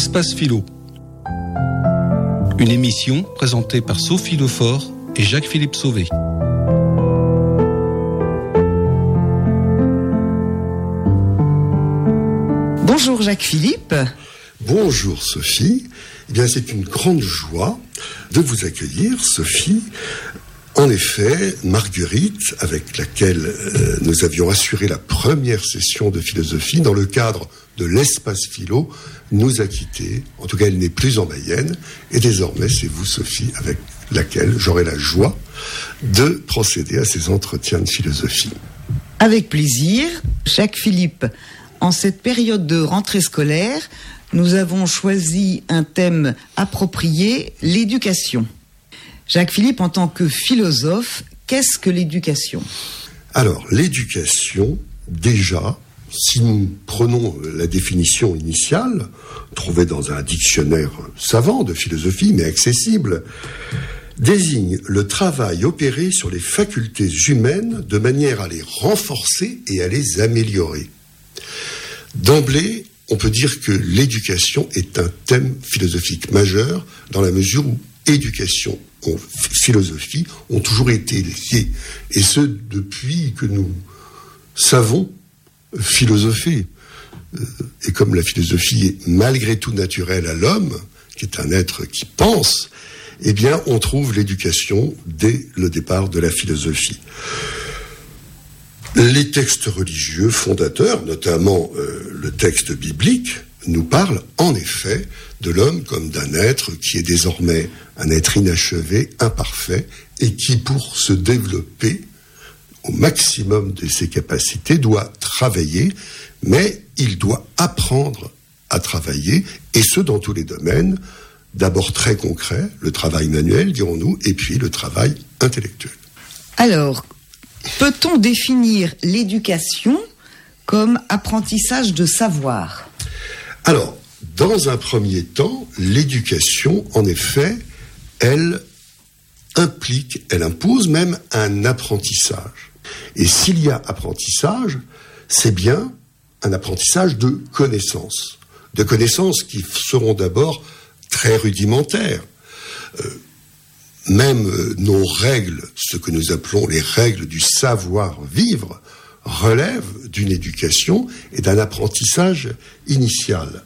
L'Espace Philo. Une émission présentée par Sophie Lefort et Jacques-Philippe Sauvé. Bonjour Jacques-Philippe. Bonjour Sophie. Eh bien, c'est une grande joie de vous accueillir, Sophie. En effet, Marguerite, avec laquelle nous avions assuré la première session de philosophie dans le cadre de l'Espace Philo, nous a quittés. En tout cas, elle n'est plus en Mayenne. Et désormais, c'est vous, Sophie, avec laquelle j'aurai la joie de procéder à ces entretiens de philosophie. Avec plaisir. Jacques-Philippe, en cette période de rentrée scolaire, nous avons choisi un thème approprié, l'éducation. Jacques-Philippe, en tant que philosophe, qu'est-ce que l'éducation ? Alors, l'éducation, déjà, si nous prenons la définition initiale, trouvée dans un dictionnaire savant de philosophie, mais accessible, désigne le travail opéré sur les facultés humaines de manière à les renforcer et à les améliorer. D'emblée, on peut dire que l'éducation est un thème philosophique majeur dans la mesure où éducation et philosophie ont toujours été liés, et ce depuis que nous savons philosopher. Et comme la philosophie est malgré tout naturelle à l'homme, qui est un être qui pense, eh bien on trouve l'éducation dès le départ de la philosophie. Les textes religieux fondateurs, notamment le texte biblique, nous parlent en effet de l'homme comme d'un être qui est désormais un être inachevé, imparfait, et qui, pour se développer au maximum de ses capacités, doit travailler, mais il doit apprendre à travailler, et ce dans tous les domaines, d'abord très concret, le travail manuel, dirons-nous, et puis le travail intellectuel. Alors, peut-on définir l'éducation comme apprentissage de savoir ? Alors, dans un premier temps, l'éducation, en effet, elle impose même un apprentissage. Et s'il y a apprentissage, c'est bien un apprentissage de connaissances qui seront d'abord très rudimentaires. Même nos règles, ce que nous appelons les règles du savoir-vivre, relèvent d'une éducation et d'un apprentissage initial.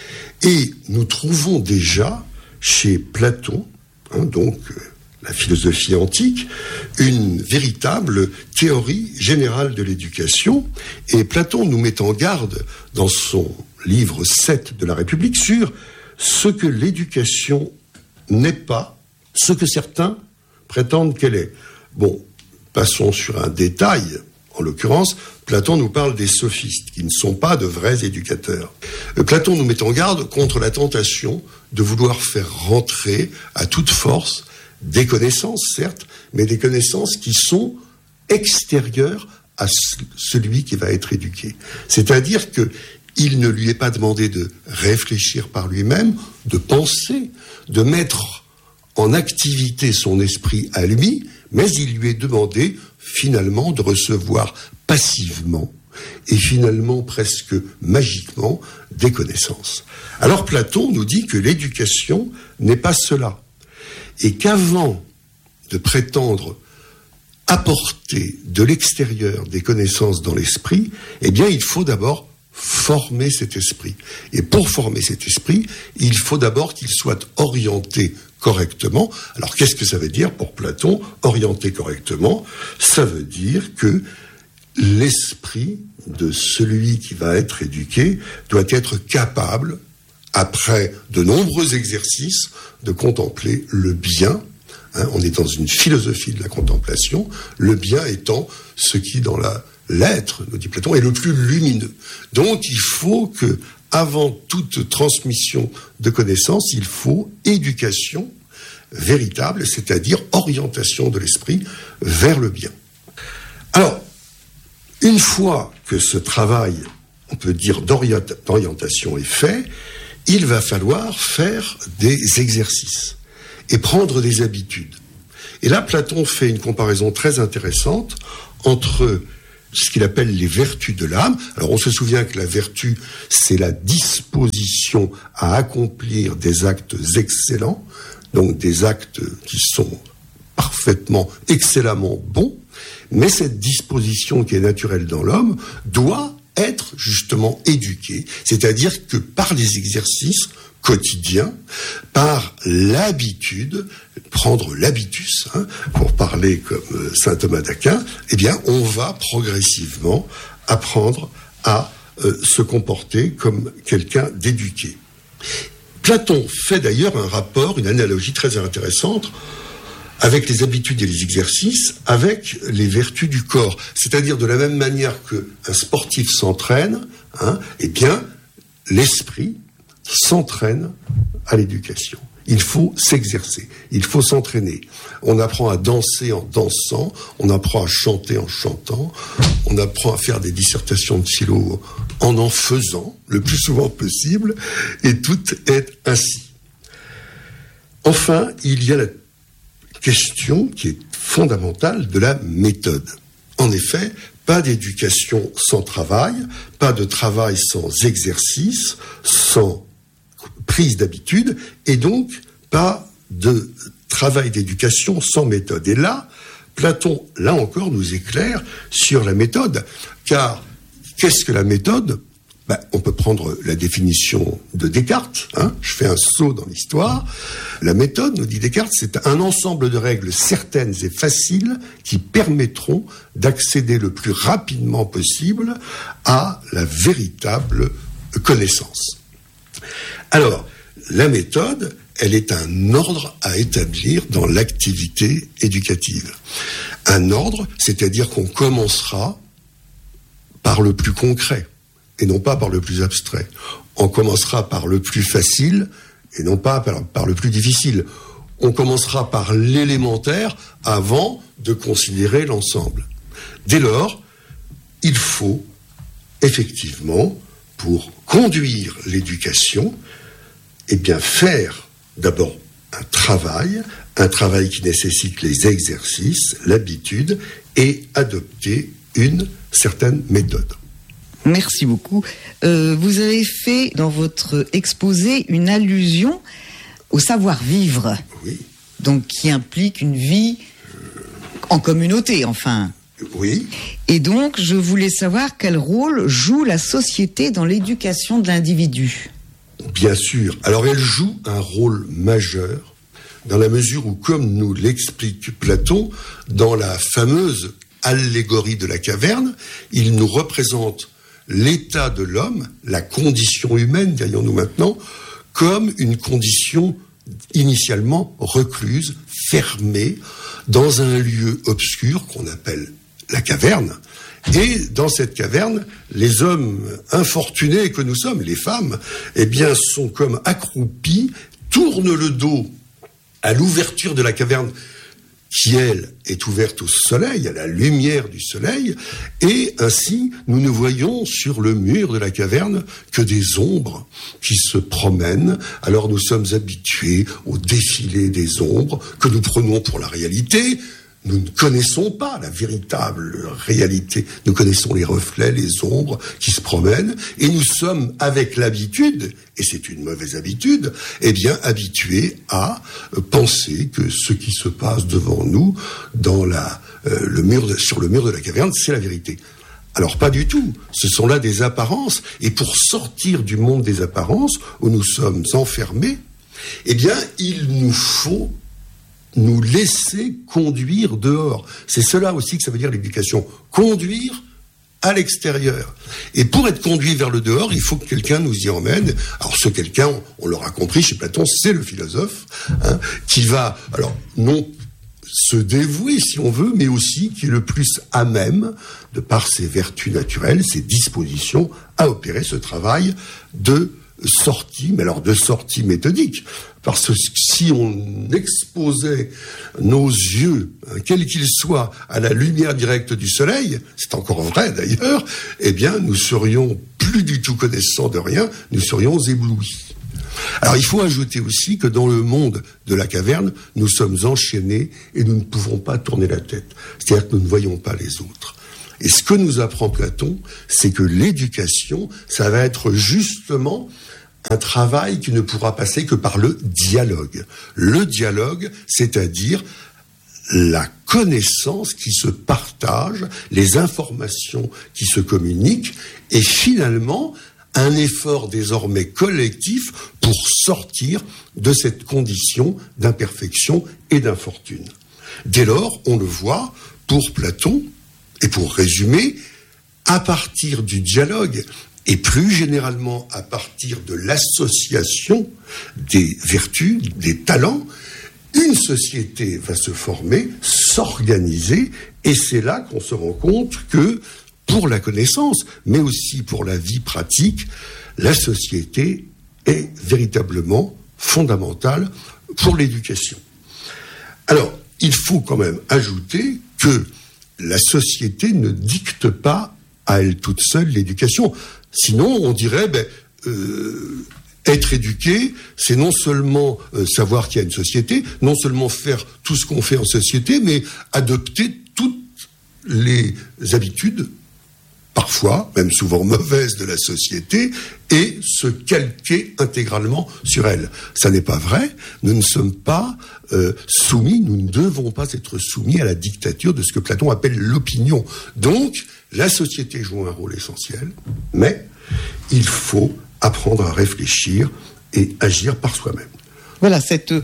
Et nous trouvons déjà chez Platon, donc la philosophie antique, une véritable théorie générale de l'éducation. Et Platon nous met en garde dans son livre 7 de la République sur ce que l'éducation n'est pas, ce que certains prétendent qu'elle est. Bon, passons sur un détail. En l'occurrence, Platon nous parle des sophistes, qui ne sont pas de vrais éducateurs. Platon nous met en garde contre la tentation de vouloir faire rentrer à toute force des connaissances, certes, mais des connaissances qui sont extérieures à celui qui va être éduqué. C'est-à-dire qu'il ne lui est pas demandé de réfléchir par lui-même, de penser, de mettre en activité son esprit à lui, mais il lui est demandé finalement de recevoir passivement et finalement presque magiquement des connaissances. Alors Platon nous dit que l'éducation n'est pas cela, et qu'avant de prétendre apporter de l'extérieur des connaissances dans l'esprit, eh bien il faut d'abord former cet esprit. Et pour former cet esprit, il faut d'abord qu'il soit orienté correctement. Alors qu'est-ce que ça veut dire pour Platon, orienté correctement ? Ça veut dire que l'esprit de celui qui va être éduqué doit être capable, après de nombreux exercices, de contempler le bien. On est dans une philosophie de la contemplation, le bien étant ce qui, dans l'être, nous dit Platon, est le plus lumineux. Donc il faut que, avant toute transmission de connaissances, il faut éducation véritable, c'est-à-dire orientation de l'esprit vers le bien. Alors, une fois que ce travail, on peut dire d'orientation est fait, il va falloir faire des exercices et prendre des habitudes. Et là, Platon fait une comparaison très intéressante entre ce qu'il appelle les vertus de l'âme. Alors on se souvient que la vertu, c'est la disposition à accomplir des actes excellents, donc des actes qui sont parfaitement, excellemment bons, mais cette disposition qui est naturelle dans l'homme doit être justement éduquée, c'est-à-dire que par les exercices quotidiens, par l'habitude, prendre l'habitus, pour parler comme saint Thomas d'Aquin, eh bien, on va progressivement apprendre à se comporter comme quelqu'un d'éduqué. Platon fait d'ailleurs un rapport, une analogie très intéressante avec les habitudes et les exercices, avec les vertus du corps. C'est-à-dire de la même manière qu'un sportif s'entraîne, eh bien, l'esprit s'entraîne à l'éducation. Il faut s'exercer, il faut s'entraîner. On apprend à danser en dansant, on apprend à chanter en chantant, on apprend à faire des dissertations de philo en faisant, le plus souvent possible, et tout est ainsi. Enfin, il y a la question qui est fondamentale de la méthode. En effet, pas d'éducation sans travail, pas de travail sans exercice, sans prise d'habitude, et donc pas de travail d'éducation sans méthode. Et là, Platon, là encore, nous éclaire sur la méthode, car qu'est-ce que la méthode ? On peut prendre la définition de Descartes, je fais un saut dans l'histoire. La méthode, nous dit Descartes, c'est un ensemble de règles certaines et faciles qui permettront d'accéder le plus rapidement possible à la véritable connaissance. Alors, la méthode, elle est un ordre à établir dans l'activité éducative. Un ordre, c'est-à-dire qu'on commencera par le plus concret et non pas par le plus abstrait. On commencera par le plus facile et non pas par le plus difficile. On commencera par l'élémentaire avant de considérer l'ensemble. Dès lors, il faut effectivement, pour conduire l'éducation, eh bien faire d'abord un travail qui nécessite les exercices, l'habitude, et adopter une certaine méthode. Merci beaucoup. Vous avez fait dans votre exposé une allusion au savoir-vivre. Oui. Donc qui implique une vie en communauté, enfin. Oui. Et donc, je voulais savoir quel rôle joue la société dans l'éducation de l'individu. Bien sûr. Alors, elle joue un rôle majeur dans la mesure où, comme nous l'explique Platon, dans la fameuse allégorie de la caverne, il nous représente l'état de l'homme, la condition humaine, dirions-nous maintenant, comme une condition initialement recluse, fermée, dans un lieu obscur qu'on appelle la caverne. Et dans cette caverne, les hommes infortunés que nous sommes, les femmes, eh bien, sont comme accroupis, tournent le dos à l'ouverture de la caverne qui, elle, est ouverte au soleil, à la lumière du soleil, et ainsi, nous ne voyons sur le mur de la caverne que des ombres qui se promènent. Alors nous sommes habitués au défilé des ombres, que nous prenons pour la réalité. Nous ne connaissons pas la véritable réalité. Nous connaissons les reflets, les ombres qui se promènent, et nous sommes, avec l'habitude, et c'est une mauvaise habitude, eh bien, habitués à penser que ce qui se passe devant nous, dans sur le mur de la caverne, c'est la vérité. Alors, pas du tout. Ce sont là des apparences, et pour sortir du monde des apparences, où nous sommes enfermés, eh bien, il nous faut nous laisser conduire dehors. C'est cela aussi que ça veut dire l'éducation. Conduire à l'extérieur. Et pour être conduit vers le dehors, il faut que quelqu'un nous y emmène. Alors ce quelqu'un, on l'aura compris chez Platon, c'est le philosophe, qui va, alors non se dévouer si on veut, mais aussi qui est le plus à même, de par ses vertus naturelles, ses dispositions, à opérer ce travail de sortie, mais alors de sortie méthodique. Parce que si on exposait nos yeux, quels qu'ils soient, à la lumière directe du soleil, c'est encore vrai d'ailleurs, eh bien nous serions plus du tout connaissants de rien, nous serions éblouis. Alors il faut ajouter aussi que dans le monde de la caverne, nous sommes enchaînés et nous ne pouvons pas tourner la tête. C'est-à-dire que nous ne voyons pas les autres. Et ce que nous apprend Platon, c'est que l'éducation, ça va être justement un travail qui ne pourra passer que par le dialogue. Le dialogue, c'est-à-dire la connaissance qui se partage, les informations qui se communiquent, et finalement un effort désormais collectif pour sortir de cette condition d'imperfection et d'infortune. Dès lors, on le voit, pour Platon, et pour résumer, à partir du dialogue, et plus généralement à partir de l'association des vertus, des talents, une société va se former, s'organiser, et c'est là qu'on se rend compte que, pour la connaissance, mais aussi pour la vie pratique, la société est véritablement fondamentale pour l'éducation. Alors, il faut quand même ajouter que la société ne dicte pas à elle toute seule l'éducation. Sinon, on dirait, être éduqué, c'est non seulement savoir qu'il y a une société, non seulement faire tout ce qu'on fait en société, mais adopter toutes les habitudes, parfois, même souvent mauvaises de la société, et se calquer intégralement sur elle. Ça n'est pas vrai. Nous ne sommes pas soumis, nous ne devons pas être soumis à la dictature de ce que Platon appelle l'opinion. Donc, la société joue un rôle essentiel, mais il faut apprendre à réfléchir et agir par soi-même. Voilà, cette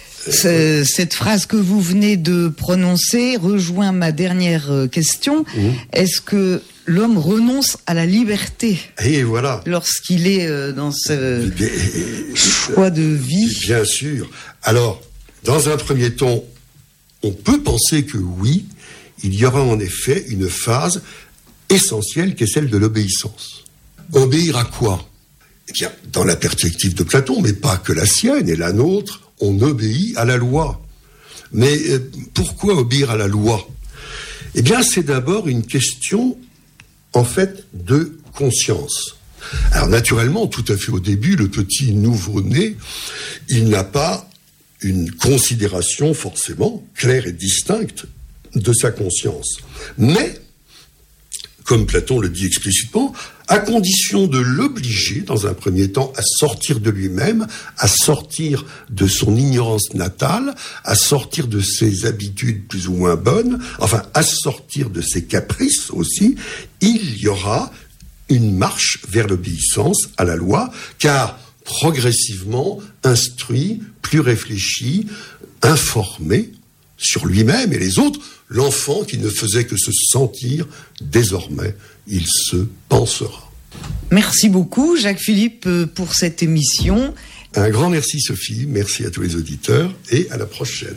phrase que vous venez de prononcer rejoint ma dernière question. Est-ce que l'homme renonce à la liberté et voilà. Lorsqu'il est dans ce choix de vie? Bien sûr. Alors, dans un premier temps, on peut penser que oui, il y aura en effet une phase essentielle qui est celle de l'obéissance. Obéir à quoi? Eh bien, dans la perspective de Platon, mais pas que la sienne et la nôtre, on obéit à la loi. Mais pourquoi obéir à la loi? Eh bien, c'est d'abord une question, en fait, de conscience. Alors, naturellement, tout à fait au début, le petit nouveau-né, il n'a pas une considération forcément claire et distincte de sa conscience. Mais, comme Platon le dit explicitement, à condition de l'obliger, dans un premier temps, à sortir de lui-même, à sortir de son ignorance natale, à sortir de ses habitudes plus ou moins bonnes, enfin, à sortir de ses caprices aussi, il y aura une marche vers l'obéissance à la loi, car progressivement instruit, plus réfléchi, informé sur lui-même et les autres, l'enfant qui ne faisait que se sentir, désormais, il se pensera. Merci beaucoup, Jacques-Philippe, pour cette émission. Un grand merci, Sophie. Merci à tous les auditeurs et à la prochaine.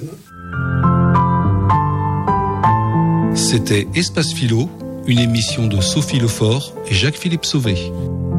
C'était Espace Philo, une émission de Sophie Lefort et Jacques-Philippe Sauvé.